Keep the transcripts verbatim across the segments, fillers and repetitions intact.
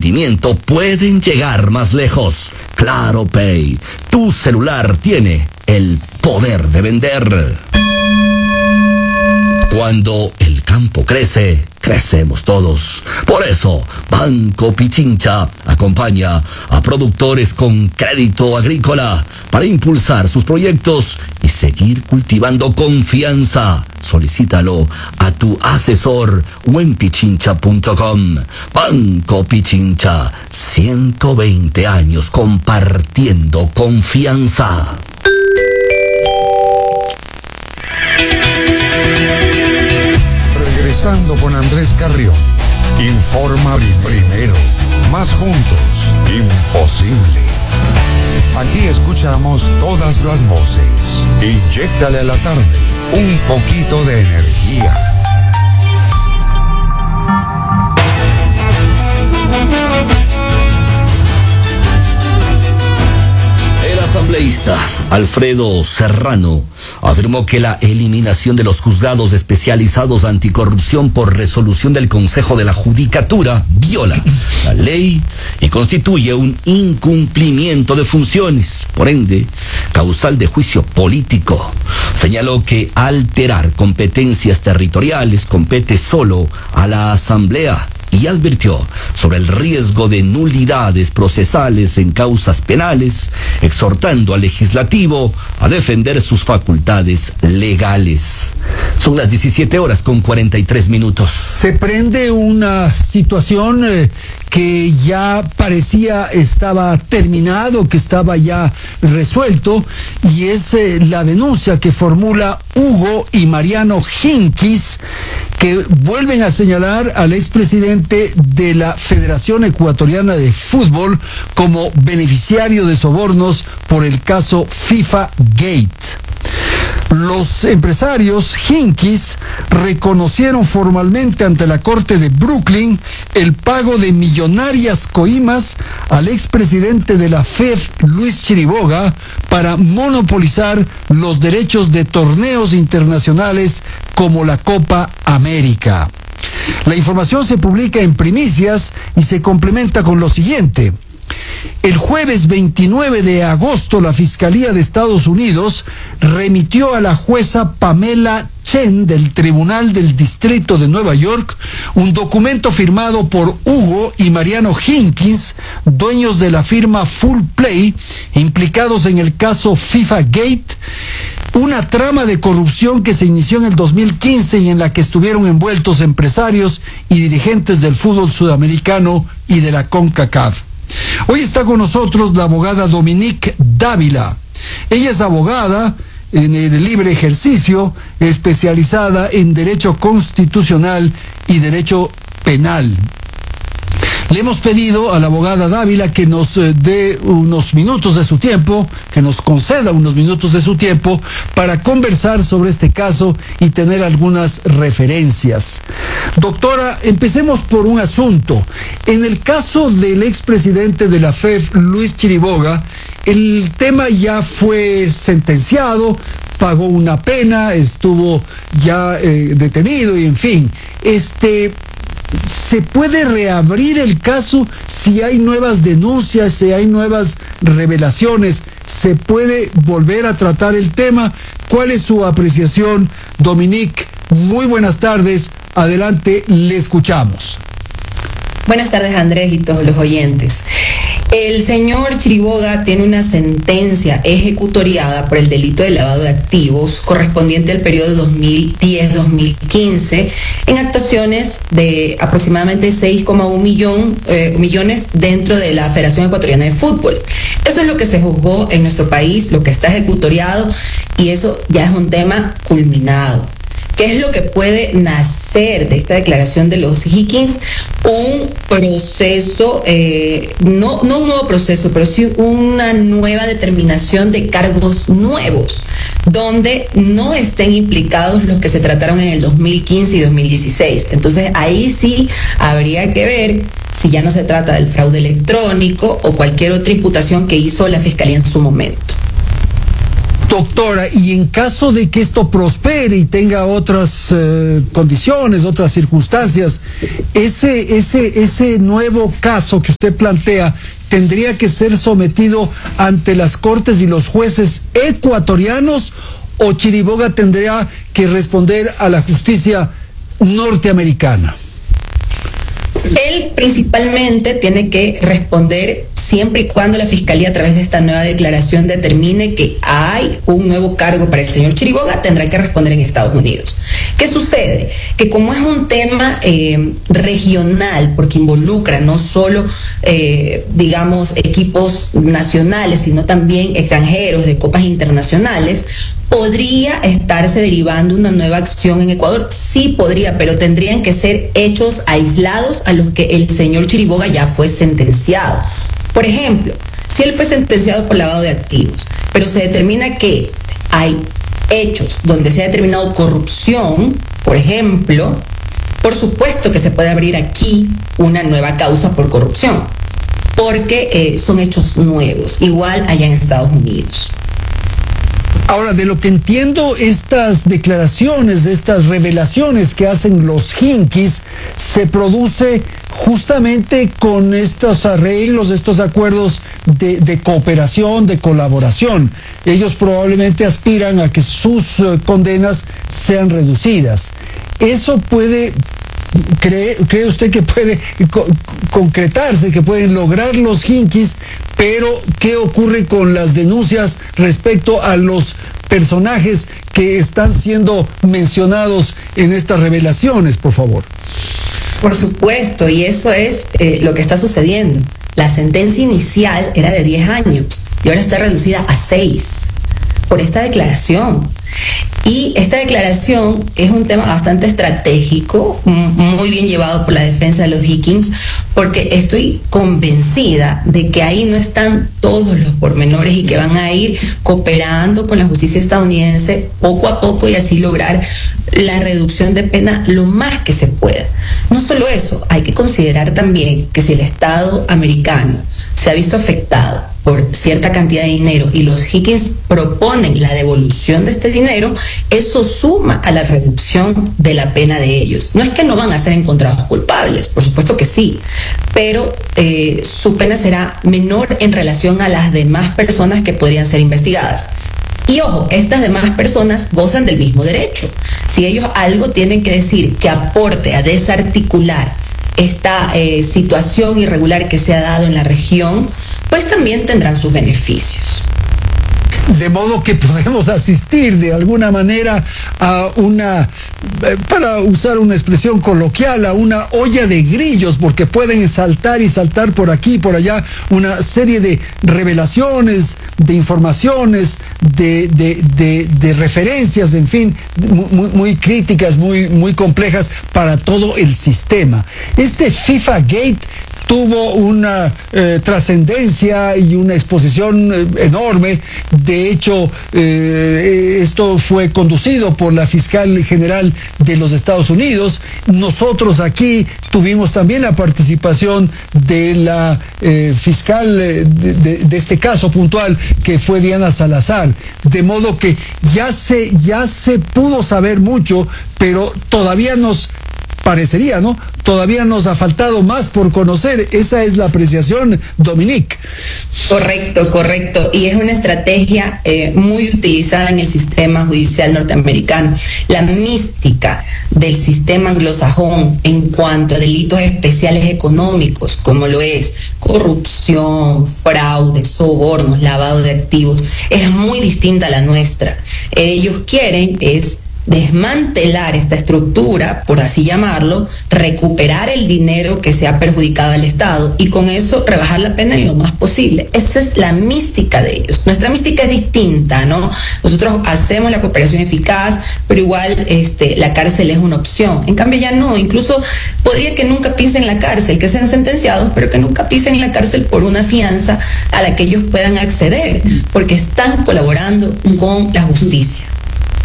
sentimiento pueden llegar más lejos. Claro Pay, tu celular tiene el poder de vender. Cuando el campo crece, crecemos todos. Por eso, Banco Pichincha acompaña a productores con crédito agrícola para impulsar sus proyectos y seguir cultivando confianza. Solicítalo a tu asesor o en pichincha punto com. Banco Pichincha, ciento veinte años compartiendo confianza. Regresando con Andrés Carrión. Informa primero. Más juntos. Imposible. Aquí escuchamos todas las voces. Inyéctale a la tarde un poquito de energía. El asambleísta Alfredo Serrano afirmó que la eliminación de los juzgados especializados anticorrupción por resolución del Consejo de la Judicatura viola la ley y constituye un incumplimiento de funciones, por ende, causal de juicio político. Señaló que alterar competencias territoriales compete solo a la Asamblea y advirtió sobre el riesgo de nulidades procesales en causas penales, exhortando al legislativo a defender sus facultades legales. Son las diecisiete horas con cuarenta y tres minutos. Se prende una situación eh, que ya parecía estaba terminado, que estaba ya resuelto, y es eh, la denuncia que formula Hugo y Mariano Hinkis, que vuelven a señalar al expresidente de la Federación Ecuatoriana de Fútbol como beneficiario de sobornos por el caso FIFA Gate. Los empresarios Hinkis reconocieron formalmente ante la Corte de Brooklyn el pago de millonarias coimas al expresidente de la F E F, Luis Chiriboga, para monopolizar los derechos de torneos internacionales como la Copa América. La información se publica en primicias y se complementa con lo siguiente. El jueves veintinueve de agosto, la Fiscalía de Estados Unidos remitió a la jueza Pamela Chen del Tribunal del Distrito de Nueva York un documento firmado por Hugo y Mariano Hinkins, dueños de la firma Full Play, implicados en el caso FIFA Gate, una trama de corrupción que se inició en el dos mil quince y en la que estuvieron envueltos empresarios y dirigentes del fútbol sudamericano y de la CONCACAF. Hoy está con nosotros la abogada Dominique Dávila. Ella es abogada en el libre ejercicio, especializada en Derecho Constitucional y Derecho Penal. Le hemos pedido a la abogada Dávila que nos eh, dé unos minutos de su tiempo, que nos conceda unos minutos de su tiempo para conversar sobre este caso y tener algunas referencias. Doctora, empecemos por un asunto. En el caso del expresidente de la F E F, Luis Chiriboga, el tema ya fue sentenciado, pagó una pena, estuvo ya eh, detenido y en fin, este... ¿se puede reabrir el caso si hay nuevas denuncias, si hay nuevas revelaciones? ¿Se puede volver a tratar el tema? ¿Cuál es su apreciación, Dominique? Muy buenas tardes. Adelante, le escuchamos. Buenas tardes, Andrés, y todos los oyentes. El señor Chiriboga tiene una sentencia ejecutoriada por el delito de lavado de activos correspondiente al periodo dos mil diez a dos mil quince en actuaciones de aproximadamente seis coma uno millón, eh, millones dentro de la Federación Ecuatoriana de Fútbol. Eso es lo que se juzgó en nuestro país, lo que está ejecutoriado, y eso ya es un tema culminado. ¿Qué es lo que puede nacer de esta declaración de los Hinkins? Un proceso, eh, no, no un nuevo proceso, pero sí una nueva determinación de cargos nuevos, donde no estén implicados los que se trataron en el dos mil quince y dos mil dieciséis. Entonces ahí sí habría que ver si ya no se trata del fraude electrónico o cualquier otra imputación que hizo la Fiscalía en su momento. Doctora, y en caso de que esto prospere y tenga otras eh, condiciones, otras circunstancias, ese, ese, ese nuevo caso que usted plantea tendría que ser sometido ante las cortes y los jueces ecuatorianos, o Chiriboga tendría que responder a la justicia norteamericana. Él principalmente tiene que responder siempre y cuando la Fiscalía, a través de esta nueva declaración, determine que hay un nuevo cargo para el señor Chiriboga, tendrá que responder en Estados Unidos. ¿Qué sucede? Que como es un tema eh, regional, porque involucra no solo, eh, digamos, equipos nacionales, sino también extranjeros de copas internacionales, ¿podría estarse derivando una nueva acción en Ecuador? Sí podría, pero tendrían que ser hechos aislados a los que el señor Chiriboga ya fue sentenciado. Por ejemplo, si él fue sentenciado por lavado de activos, pero se determina que hay hechos donde se ha determinado corrupción, por ejemplo, por supuesto que se puede abrir aquí una nueva causa por corrupción, porque eh, son hechos nuevos, igual allá en Estados Unidos. Ahora, de lo que entiendo, estas declaraciones, estas revelaciones que hacen los Hinkis, se produce justamente con estos arreglos, estos acuerdos de, de cooperación, de colaboración. Ellos probablemente aspiran a que sus uh, condenas sean reducidas. Eso puede... ¿Cree, ¿Cree usted que puede co concretarse, que pueden lograr los Hinkis? Pero, ¿qué ocurre con las denuncias respecto a los personajes que están siendo mencionados en estas revelaciones, por favor? Por supuesto, y eso es eh, lo que está sucediendo. La sentencia inicial era de diez años y ahora está reducida a seis por esta declaración. Y esta declaración es un tema bastante estratégico, muy bien llevado por la defensa de los Hinkis, porque estoy convencida de que ahí no están todos los pormenores y que van a ir cooperando con la justicia estadounidense poco a poco y así lograr la reducción de pena lo más que se pueda. No solo eso, hay que considerar también que si el Estado americano se ha visto afectado por cierta cantidad de dinero y los Hinkis proponen la devolución de este dinero, eso suma a la reducción de la pena de ellos. No es que no van a ser encontrados culpables, por supuesto que sí, pero eh, su pena será menor en relación a las demás personas que podrían ser investigadas. Y ojo, estas demás personas gozan del mismo derecho. Si ellos algo tienen que decir que aporte a desarticular esta eh, situación irregular que se ha dado en la región, pues también tendrán sus beneficios. De modo que podemos asistir de alguna manera a una, para usar una expresión coloquial, a una olla de grillos, porque pueden saltar y saltar por aquí y por allá una serie de revelaciones, de informaciones, de, de, de, de referencias, en fin, muy, muy críticas, muy, muy complejas para todo el sistema. Este FIFA Gate tuvo una eh, trascendencia y una exposición eh, enorme. De hecho, eh, esto fue conducido por la fiscal general de los Estados Unidos. Nosotros aquí tuvimos también la participación de la eh, fiscal de, de, de este caso puntual, que fue Diana Salazar. De modo que ya se, ya se pudo saber mucho, pero todavía nos parecería, ¿no? Todavía nos ha faltado más por conocer. Esa es la apreciación, Dominique. Correcto, correcto. Y es una estrategia eh, muy utilizada en el sistema judicial norteamericano. La mística del sistema anglosajón en cuanto a delitos especiales económicos, como lo es corrupción, fraude, sobornos, lavado de activos, es muy distinta a la nuestra. Ellos quieren es desmantelar esta estructura, por así llamarlo, recuperar el dinero que se ha perjudicado al Estado y con eso rebajar la pena en lo más posible. Esa es la mística de ellos. Nuestra mística es distinta, ¿no? Nosotros hacemos la cooperación eficaz, pero igual este, la cárcel es una opción. En cambio ya no, incluso podría que nunca pisen la cárcel, que sean sentenciados, pero que nunca pisen la cárcel por una fianza a la que ellos puedan acceder, porque están colaborando con la justicia.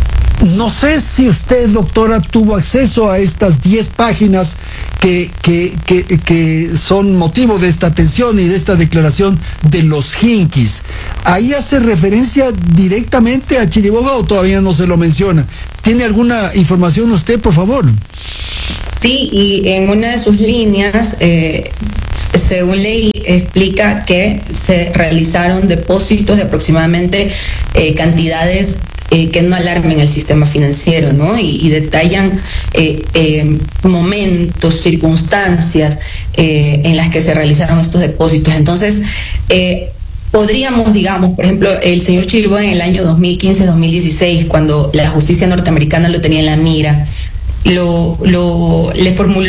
No sé si usted, doctora, tuvo acceso a estas diez páginas que, que, que, que son motivo de esta atención y de esta declaración de los Hinkis. ¿Ahí hace referencia directamente a Chiriboga o todavía no se lo menciona? ¿Tiene alguna información usted, por favor? Sí, y en una de sus líneas, eh, según leí, explica que se realizaron depósitos de aproximadamente eh, cantidades Eh, que no alarmen el sistema financiero, ¿no? Y, y detallan eh, eh, momentos, circunstancias eh, en las que se realizaron estos depósitos. Entonces, eh, podríamos, digamos, por ejemplo, el señor Chiriboga en el año dos mil quince dos mil dieciséis, cuando la justicia norteamericana lo tenía en la mira, lo, lo, le formuló